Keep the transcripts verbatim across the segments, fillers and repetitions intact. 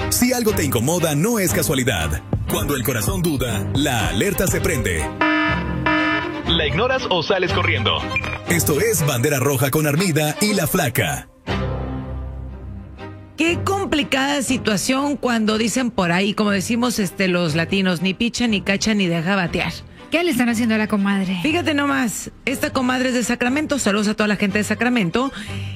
Si algo te incomoda, no es casualidad. Cuando el corazón duda, la alerta se prende. ¿La ignoras o sales corriendo? Esto es Bandera Roja con Armida y La Flaca. Qué complicada situación cuando dicen por ahí, como decimos este los latinos, ni picha, ni cacha, ni deja batear. ¿Qué le están haciendo a la comadre? Fíjate nomás, esta comadre es de Sacramento, saludos a toda la gente de Sacramento.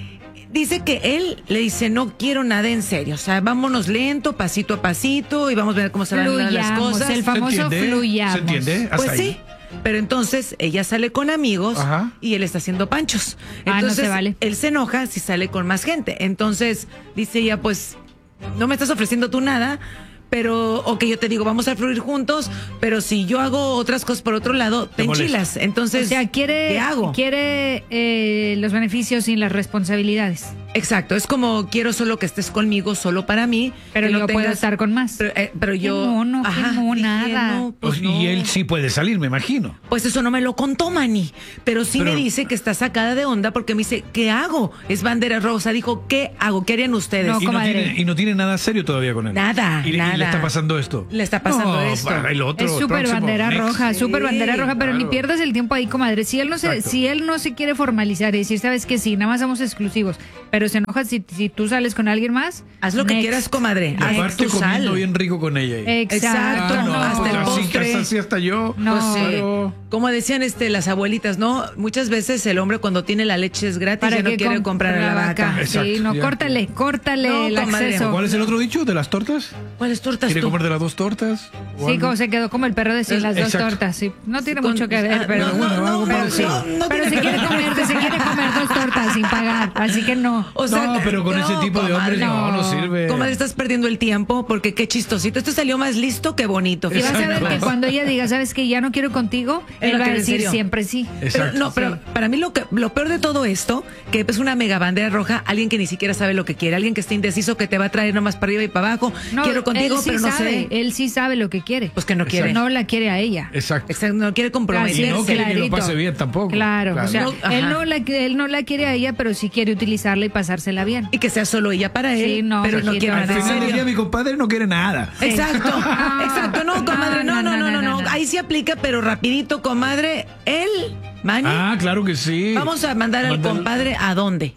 Dice que él le dice, no quiero nada en serio, o sea, vámonos lento, pasito a pasito, y vamos a ver cómo se van a dar las cosas. El famoso fluyamos. ¿Se entiende? Hasta Pues ahí. sí. Pero entonces ella sale con amigos. Ajá. Y él está haciendo panchos. Entonces ah, no se vale. Él se enoja si sale con más gente. Entonces dice ella, pues no me estás ofreciendo tú nada, pero o que yo te digo, vamos a fluir juntos, pero si yo hago otras cosas por otro lado, te, te enchilas. Entonces, o sea, quiere, ¿qué hago? Quiere eh, los beneficios sin las responsabilidades. Exacto, es como quiero solo que estés conmigo, solo para mí. Pero yo no tengas... puedo estar con más. Pero, eh, pero yo... Qué mono, ajá, qué monada. No, pues no. Y él sí puede salir, me imagino. Pues eso no me lo contó, Manny. Pero sí pero... me dice que está sacada de onda porque me dice, ¿qué hago? Es bandera rosa. Dijo, ¿qué hago? ¿Qué harían ustedes? No, y, no tiene, y no tiene nada serio todavía con él. Nada, y, nada. Y le está pasando esto. Le está pasando no, esto. El otro, es súper bandera next. roja, súper sí, bandera roja, pero claro. ni pierdas el tiempo ahí, comadre. Si él no se, Exacto. si él no se quiere formalizar y decir, sabes que sí, nada más somos exclusivos, pero se enoja si, si tú sales con alguien más. Haz lo next. que quieras, comadre. Y aparte tu comiendo sal. bien rico con ella. Ahí. Exacto. Ah, no, hasta pues el así, postre. Así hasta yo. No. Pues sí. Pero... Como decían este las abuelitas, ¿no? Muchas veces el hombre cuando tiene la leche es gratis ¿Para ya no quiere comp comprar a la vaca. vaca? Exacto, sí, no, ya. córtale, córtale No, el comadre. acceso. ¿Cuál es el otro dicho? ¿De las tortas? ¿Cuáles tortas ¿Quiere tú? comer de las dos tortas? Sí, como se quedó como el perro de sin las dos Exacto. tortas. Sí. No tiene Con- mucho que ver, ah, pero no, bueno, no, algo no, parecido. no, no pero tiene se que quiere ver. comer, se quiere comer dos tortas sin pagar, así que no. O sea, no, pero con no, ese tipo de hombres comadre, no, no no. sirve. Comadre, estás perdiendo el tiempo porque qué chistosito. Esto salió más listo que bonito. Y vas a ver Exacto. que cuando ella diga, ¿sabes qué? Ya no quiero contigo, Él él lo va a quiere en decir serio. siempre sí. Exacto. Pero, no, pero Sí. para mí lo que lo peor de todo esto, que es una mega bandera roja, alguien que ni siquiera sabe lo que quiere, alguien que está indeciso, que te va a traer nomás para arriba y para abajo. No, Quiero contigo, él sí pero no sabe, sé. él sí sabe lo que quiere. Pues que no quiere. No la quiere a ella. Exacto. Exacto, no quiere Y comprometerse. no quiere que lo clarito. pase bien tampoco. Claro, o sea, No, ajá. él, no la, él no la quiere a ella, pero sí quiere utilizarla y pasársela bien. Y que sea solo ella para él, Sí, no, pero no mijito, quiere Al nada en final del día serio. mi compadre no quiere nada. Exacto, Ah. exacto, no, comadre, no, no, no, no, no, no. ahí sí aplica, pero rapidito, comadre, él, Manny, Ah, claro que sí. vamos a mandar al Mándalo. compadre ¿a dónde?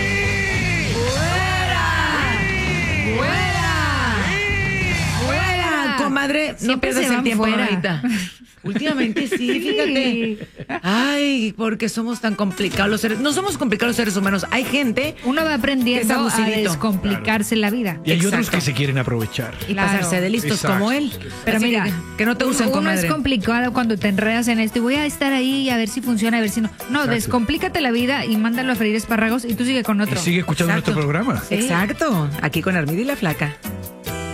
¡Fuera! Comadre, no Siempre pierdas se el van tiempo, fuera. ahorita. Últimamente sí, fíjate. Ay, porque somos tan complicados los seres. No somos complicados los seres humanos. Hay gente Uno va Que es aprendiendo a abusidito. descomplicarse la vida. Y hay otros Exacto. que se quieren aprovechar. y Claro. pasarse de listos Exacto. como él. Pero Así mira, que, que no te usen, uno comadre. es complicado cuando te enredas en esto y voy a estar ahí y a ver si funciona, a ver si no. No, Exacto. descomplícate la vida y mándalo a freír espárragos y tú sigue con Y otro. sigue escuchando Exacto. nuestro programa. Exacto. Aquí con Armida y La Flaca.